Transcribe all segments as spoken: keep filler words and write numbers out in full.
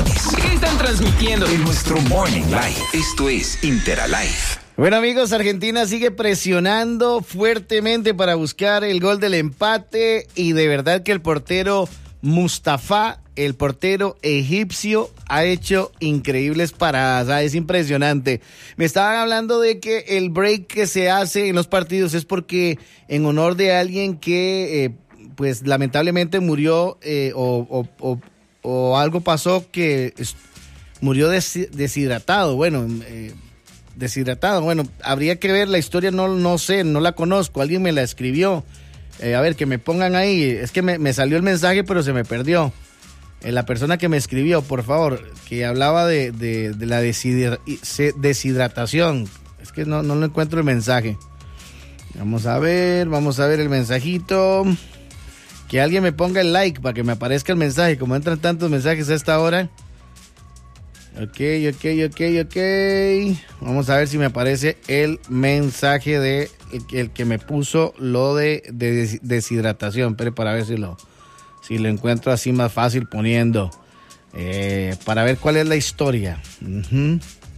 opiniones. ¿Qué están transmitiendo en nuestro Morning Live? Esto es Interalive. Bueno, amigos, Argentina sigue presionando fuertemente para buscar el gol del empate y de verdad que el portero Mustafa, el portero egipcio, ha hecho increíbles paradas. ¿Ah? Es impresionante. Me estaban hablando de que el break que se hace en los partidos es porque en honor de alguien que, eh, pues, lamentablemente murió eh, o, o, o, o algo pasó que es, murió des, deshidratado. Bueno, eh, deshidratado. Bueno, habría que ver la historia, no, no sé, no la conozco. Alguien me la escribió. Eh, a ver, que me pongan ahí. Es que me, me salió el mensaje, pero se me perdió. Eh, la persona que me escribió, por favor, que hablaba de, de, de la deshidra- deshidratación. Es que no, no lo encuentro el mensaje. Vamos a ver, vamos a ver el mensajito. Que alguien me ponga el like para que me aparezca el mensaje. Como entran tantos mensajes a esta hora. Ok, ok, ok, ok. Vamos a ver si me aparece el mensaje de el, el que me puso lo de, de deshidratación. Pero para ver si lo, si lo encuentro así más fácil poniendo. Eh, para ver cuál es la historia. Uh-huh.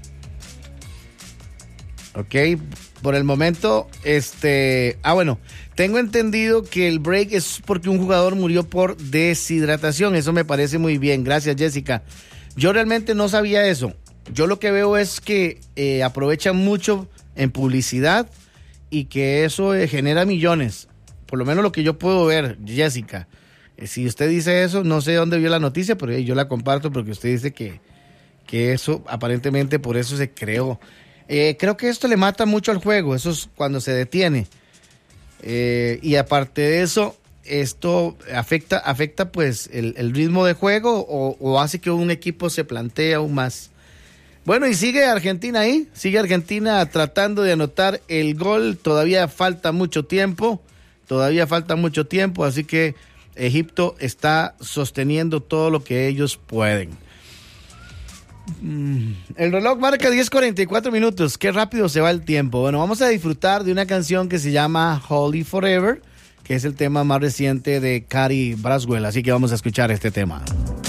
Ok, por el momento, este... Ah, bueno, tengo entendido que el break es porque un jugador murió por deshidratación. Eso me parece muy bien. Gracias, Jessica. Yo realmente no sabía eso. Yo lo que veo es que eh, aprovechan mucho en publicidad y que eso eh, genera millones. Por lo menos lo que yo puedo ver, Jessica. Eh, si usted dice eso, no sé dónde vio la noticia, pero eh, yo la comparto porque usted dice que, que eso, aparentemente por eso se creó. Eh, creo que esto le mata mucho al juego, eso es cuando se detiene. Eh, y aparte de eso... Esto afecta, afecta pues el, el ritmo de juego o, o hace que un equipo se plantee aún más. Bueno, y sigue Argentina ahí, sigue Argentina tratando de anotar el gol. Todavía falta mucho tiempo, todavía falta mucho tiempo, así que Egipto está sosteniendo todo lo que ellos pueden. El reloj marca diez cuarenta y cuatro minutos, qué rápido se va el tiempo. Bueno, vamos a disfrutar de una canción que se llama Holy Forever, que es el tema más reciente de Carrie Braswell, así que vamos a escuchar este tema.